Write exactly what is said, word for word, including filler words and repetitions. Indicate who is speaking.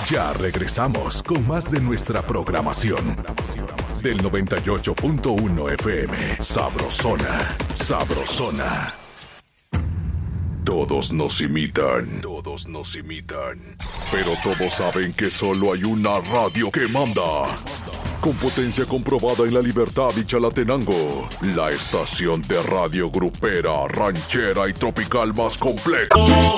Speaker 1: Ya regresamos con más de nuestra programación. Del noventa y ocho punto uno F M. Sabrosona, sabrosona. Todos nos imitan, todos nos imitan. Pero todos saben que solo hay una radio que manda. Con potencia comprobada en La Libertad y Chalatenango. La estación de radio grupera, ranchera y tropical más completa.